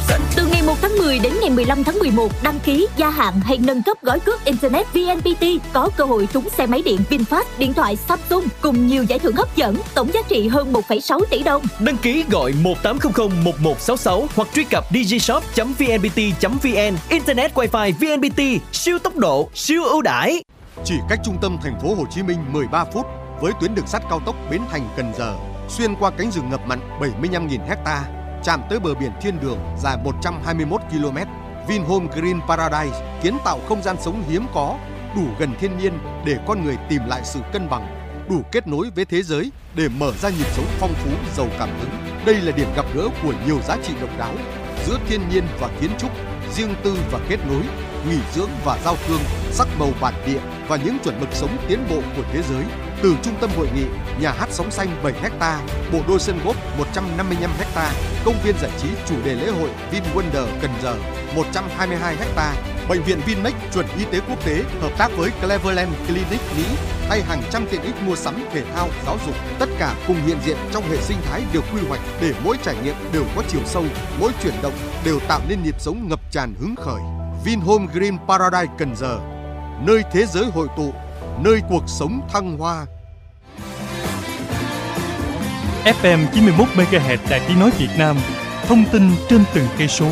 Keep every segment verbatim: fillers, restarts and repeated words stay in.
Từ ngày một tháng mười đến ngày mười lăm tháng mười một, đăng ký, gia hạn hay nâng cấp gói cước Internet vê en pê tê có cơ hội trúng xe máy điện VinFast, điện thoại Samsung cùng nhiều giải thưởng hấp dẫn, tổng giá trị hơn một phẩy sáu tỷ đồng. Đăng ký gọi một tám không không một một sáu sáu hoặc truy cập digishop chấm vnpt chấm vn. Internet Wi-Fi vê en pê tê siêu tốc độ, siêu ưu đãi. Chỉ cách trung tâm thành phố Hồ Chí Minh mười ba phút với tuyến đường sắt cao tốc Bến Thành - Cần Giờ, xuyên qua cánh rừng ngập mặn bảy mươi lăm nghìn ha, chạm tới bờ biển thiên đường dài một trăm hai mươi mốt ki lô mét. Vinhome Green Paradise kiến tạo không gian sống hiếm có, đủ gần thiên nhiên để con người tìm lại sự cân bằng, đủ kết nối với thế giới để mở ra nhịp sống phong phú, giàu cảm hứng. Đây là điểm gặp gỡ của nhiều giá trị độc đáo giữa thiên nhiên và kiến trúc, riêng tư và kết nối, nghỉ dưỡng và giao thương, sắc màu bản địa và những chuẩn mực sống tiến bộ của thế giới. Từ trung tâm hội nghị, nhà hát sóng xanh bảy ha, bộ đôi sân golf một trăm năm mươi lăm ha, công viên giải trí chủ đề lễ hội VinWonder Cần Giờ một trăm hai mươi hai ha, bệnh viện Vinmec chuẩn y tế quốc tế hợp tác với Cleveland Clinic Mỹ hay hàng trăm tiện ích mua sắm, thể thao, giáo dục, tất cả cùng hiện diện trong hệ sinh thái được quy hoạch để mỗi trải nghiệm đều có chiều sâu, mỗi chuyển động đều tạo nên nhịp sống ngập tràn hứng khởi. Vinhome Green Paradise Cần Giờ, nơi thế giới hội tụ, nơi cuộc sống thăng hoa. ép em chín mươi mốt mê ga héc Đài Tiếng nói Việt Nam, thông tin trên từng cây số.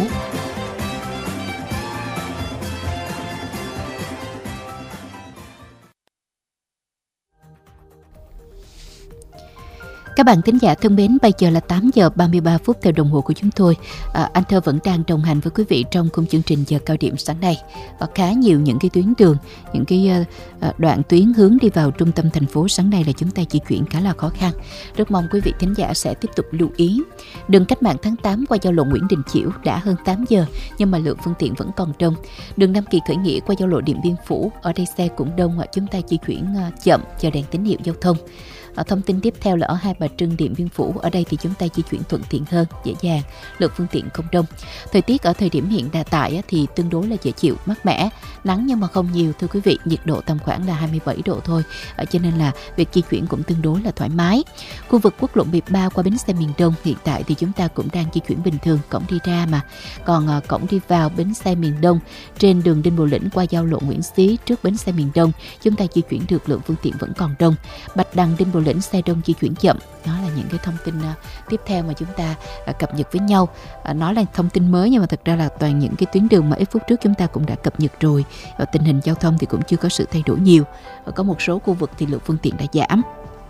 Các bạn thính giả thân mến, bây giờ là tám giờ ba mươi ba phút theo đồng hồ của chúng tôi. À, anh Thơ vẫn đang đồng hành với quý vị trong khung chương trình giờ cao điểm sáng nay. Có khá nhiều những cái tuyến đường, những cái uh, đoạn tuyến hướng đi vào trung tâm thành phố sáng nay là chúng ta di chuyển khá là khó khăn. Rất mong quý vị thính giả sẽ tiếp tục lưu ý. Đường Cách mạng tháng tám qua giao lộ Nguyễn Đình Chiểu đã hơn tám giờ nhưng mà lượng phương tiện vẫn còn đông. Đường Nam Kỳ Khởi Nghĩa qua giao lộ Điện Biên Phủ, ở đây xe cũng đông, chúng ta di chuyển uh, chậm, chờ đèn tín hiệu giao thông. Ở thông tin tiếp theo là ở Hai Bà Trưng, Điện Biên Phủ, ở đây thì chúng ta di chuyển thuận tiện hơn, dễ dàng, lượng phương tiện không đông. Thời tiết ở thời điểm hiện tại thì tương đối là dễ chịu, mát mẻ, nắng nhưng mà không nhiều thưa quý vị, nhiệt độ tầm khoảng là hai mươi bảy độ thôi, cho nên là việc di chuyển cũng tương đối là thoải mái. Khu vực quốc lộ mười ba qua bến xe miền Đông hiện tại thì chúng ta cũng đang di chuyển bình thường, cổng đi ra mà. Còn cổng đi vào bến xe miền Đông trên đường Đinh Bộ Lĩnh qua giao lộ Nguyễn Xí trước bến xe miền Đông, chúng ta di chuyển được, lượng phương tiện vẫn còn đông. Bạch Đằng, Đinh Bộ Lĩnh xe đông di chuyển chậm. Đó là những cái thông tin uh, tiếp theo mà chúng ta uh, cập nhật với nhau. Uh, nó là thông tin mới nhưng mà thật ra là toàn những cái tuyến đường mà ít phút trước chúng ta cũng đã cập nhật rồi. Và tình hình giao thông thì cũng chưa có sự thay đổi nhiều. Uh, có một số khu vực thì lượng phương tiện đã giảm.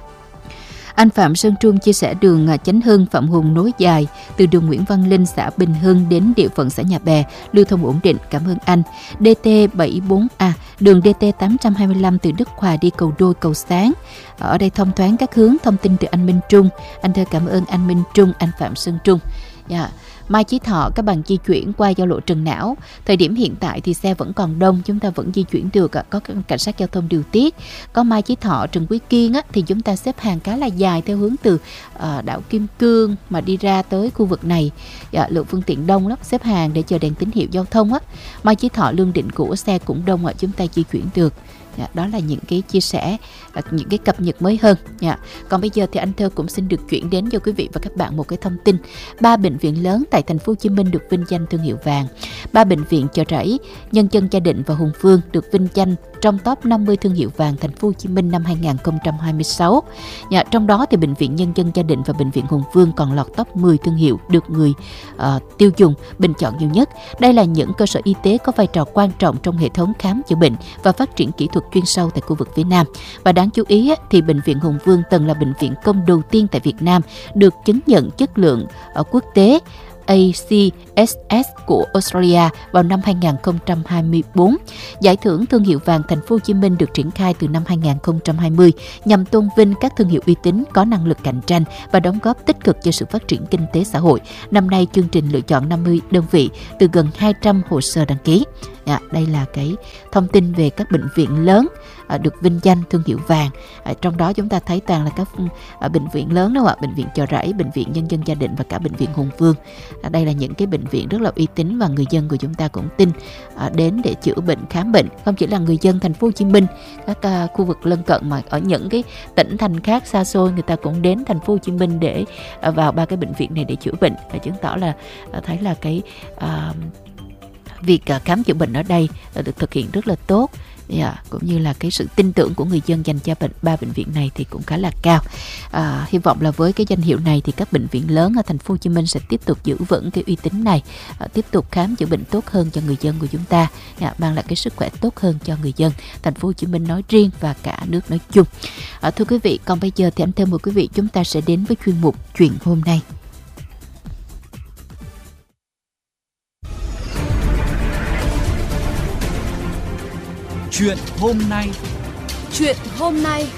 Anh Phạm Sơn Trung chia sẻ đường Chánh Hưng - Phạm Hùng nối dài từ đường Nguyễn Văn Linh, xã Bình Hưng đến địa phận xã Nhà Bè, lưu thông ổn định. Cảm ơn anh. đê tê bảy mươi bốn A, đường đê tê tám trăm hai mươi lăm từ Đức Hòa đi Cầu Đôi, Cầu Sáng. Ở đây thông thoáng các hướng. Thông tin từ anh Minh Trung. Anh thưa cảm ơn anh Minh Trung, anh Phạm Sơn Trung. Yeah. Mai Chí Thọ, các bạn di chuyển qua giao lộ Trần Não. Thời điểm hiện tại thì xe vẫn còn đông, chúng ta vẫn di chuyển được. Có cảnh sát giao thông điều tiết. Có Mai Chí Thọ, Trần Quý Kiên á, thì chúng ta xếp hàng khá là dài theo hướng từ uh, đảo Kim Cương mà đi ra tới khu vực này. Dạ, lượng phương tiện đông lắm, xếp hàng để chờ đèn tín hiệu giao thông á. Mai Chí Thọ, Lương Định của xe cũng đông, ạ, chúng ta di chuyển được. Dạ, đó là những cái chia sẻ, những cái cập nhật mới hơn. Dạ. Còn bây giờ thì anh Thơ cũng xin được chuyển đến cho quý vị và các bạn một cái thông tin. Ba bệnh viện lớn tại thành phố Hồ Chí Minh được vinh danh thương hiệu vàng. Ba bệnh viện Chợ Rẫy, Nhân Dân Gia Định và Hùng Vương được vinh danh trong top năm mươi thương hiệu vàng thành phố Hồ Chí Minh năm hai không hai sáu. Dạ, trong đó thì bệnh viện Nhân Dân Gia Định và bệnh viện Hùng Vương còn lọt top mười thương hiệu được người uh, tiêu dùng bình chọn nhiều nhất. Đây là những cơ sở y tế có vai trò quan trọng trong hệ thống khám chữa bệnh và phát triển kỹ thuật chuyên sâu tại khu vực phía Nam. Và đáng chú ý thì bệnh viện Hùng Vương từng là bệnh viện công đầu tiên tại Việt Nam được chứng nhận chất lượng ở quốc tế A C S S của Australia vào năm hai không hai tư. Giải thưởng thương hiệu vàng thành phố Hồ Chí Minh được triển khai từ năm hai không hai không nhằm tôn vinh các thương hiệu uy tín, có năng lực cạnh tranh và đóng góp tích cực cho sự phát triển kinh tế xã hội. Năm nay chương trình lựa chọn năm mươi đơn vị từ gần hai trăm hồ sơ đăng ký. À, đây là cái thông tin về các bệnh viện lớn à, được vinh danh thương hiệu vàng. À, trong đó chúng ta thấy toàn là các à, bệnh viện lớn đúng không ạ? Bệnh viện Chợ Rẫy, Bệnh viện Nhân dân Gia Định và cả Bệnh viện Hùng Vương. À, đây là những cái bệnh viện rất là uy tín và người dân của chúng ta cũng tin à, đến để chữa bệnh, khám bệnh. Không chỉ là người dân thành phố Hồ Chí Minh, các à, khu vực lân cận mà ở những cái tỉnh thành khác xa xôi người ta cũng đến thành phố Hồ Chí Minh để à, vào ba cái bệnh viện này để chữa bệnh. Và chứng tỏ là à, thấy là cái à, việc khám chữa bệnh ở đây được thực hiện rất là tốt, yeah, cũng như là cái sự tin tưởng của người dân dành cho bệnh ba bệnh viện này thì cũng khá là cao. À, hy vọng là với cái danh hiệu này thì các bệnh viện lớn ở thành phố Hồ Chí Minh sẽ tiếp tục giữ vững cái uy tín này, à, tiếp tục khám chữa bệnh tốt hơn cho người dân của chúng ta, yeah, mang lại cái sức khỏe tốt hơn cho người dân thành phố Hồ Chí Minh nói riêng và cả nước nói chung. À, thưa quý vị, còn bây giờ thì anh thưa mời quý vị chúng ta sẽ đến với chuyên mục Chuyện hôm nay. Chuyện hôm nay. Chuyện hôm nay.